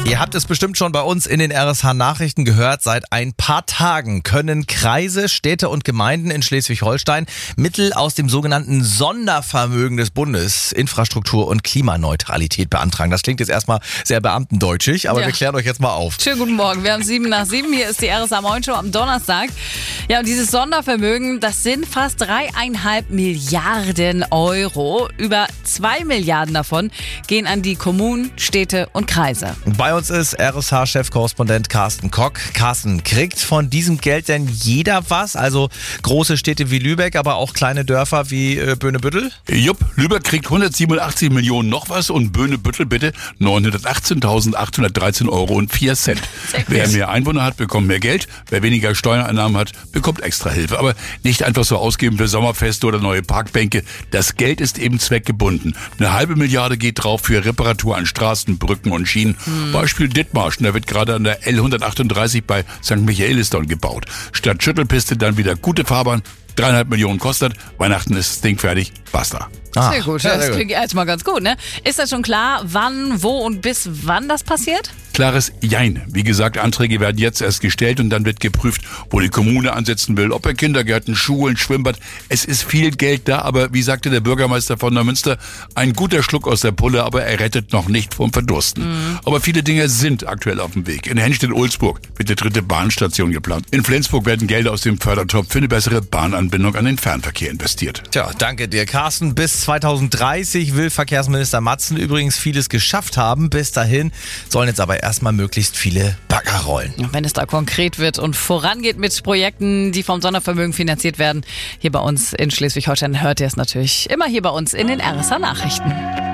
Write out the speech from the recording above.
Ihr habt es bestimmt schon bei uns in den RSH-Nachrichten gehört. Seit ein paar Tagen können Kreise, Städte und Gemeinden in Schleswig-Holstein Mittel aus dem sogenannten Sondervermögen des Bundes, Infrastruktur und Klimaneutralität beantragen. Das klingt jetzt erstmal sehr beamtendeutschig, aber wir klären euch jetzt mal auf. Schönen guten Morgen, wir haben 7:07, hier ist die RSH Morning Show am Donnerstag. Ja, und dieses Sondervermögen, das sind fast 3,5 Milliarden Euro. Über 2 Milliarden davon gehen an die Kommunen, Städte und Kreise. Bei uns ist RSH-Chefkorrespondent Carsten Kock. Carsten, kriegt von diesem Geld denn jeder was? Also große Städte wie Lübeck, aber auch kleine Dörfer wie Böhnebüttel? Jupp, Lübeck kriegt 187 Millionen noch was und Böhnebüttel bitte 918.813,04 Euro. Wer mehr Einwohner hat, bekommt mehr Geld. Wer weniger Steuereinnahmen hat, bekommt extra Hilfe. Aber nicht einfach so ausgeben für Sommerfeste oder neue Parkbänke. Das Geld ist eben zweckgebunden. 1,5 Milliarde geht drauf für Reparatur an Straßen, Brücken und Schienen. Beispiel Dithmarschen, da wird gerade an der L138 bei St. Michaelisdorf gebaut. Statt Schüttelpiste dann wieder gute Fahrbahn. 3,5 Millionen kostet. Weihnachten ist das Ding fertig. Basta. Sehr gut, das klingt erstmal ganz gut, ne? Ist das schon klar, wann, wo und bis wann das passiert? Klares Jein. Wie gesagt, Anträge werden jetzt erst gestellt und dann wird geprüft, wo die Kommune ansetzen will, ob bei Kindergärten, Schulen, Schwimmbad. Es ist viel Geld da, aber wie sagte der Bürgermeister von Neumünster, ein guter Schluck aus der Pulle, aber er rettet noch nicht vom Verdursten. Aber viele Dinge sind aktuell auf dem Weg. In Henstedt-Ulzburg wird die 3. Bahnstation geplant. In Flensburg werden Gelder aus dem Fördertopf für eine bessere Bahnanbindung an den Fernverkehr investiert. Tja, danke dir, Carsten. Bis 2030 will Verkehrsminister Matzen übrigens vieles geschafft haben. Bis dahin sollen jetzt aber erstmal möglichst viele Bagger rollen. Wenn es da konkret wird und vorangeht mit Projekten, die vom Sondervermögen finanziert werden, hier bei uns in Schleswig-Holstein, hört ihr es natürlich immer hier bei uns in den RSH Nachrichten.